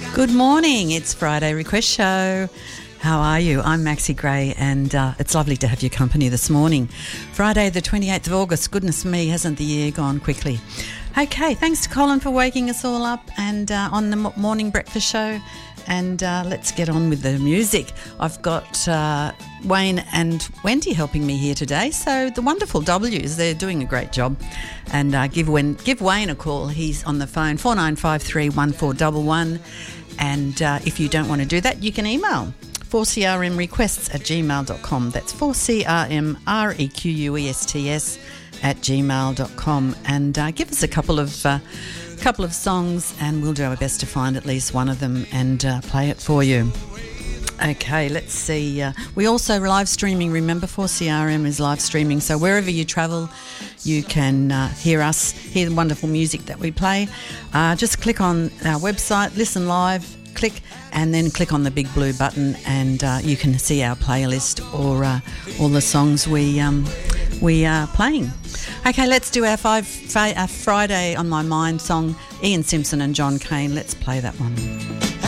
Good morning, it's Friday Request Show. How are you? I'm Maxie Gray and it's lovely to have your company this morning. Friday the 28th of August, goodness me, hasn't the year gone quickly? Okay, thanks to Colin for waking us all up and on the morning breakfast show. And let's get on with the music. I've got Wayne and Wendy helping me here today. So the wonderful W's, they're doing a great job. And give Wayne a call. He's on the phone, 4953 1411. And if you don't want to do that, you can email 4crmrequests@gmail.com. That's 4crmrequests@gmail.com. And give us a couple of songs and we'll do our best to find at least one of them and play it for you. Okay, let's see. We also live streaming. Remember, 4CRM is live streaming. So wherever you travel, you can hear us, hear the wonderful music that we play. Just click on our website, listen live, click, and then click on the big blue button and you can see our playlist or all the songs we are playing. Okay, let's do our Friday on My Mind song, Ian Simpson and John Cain. Let's play that one.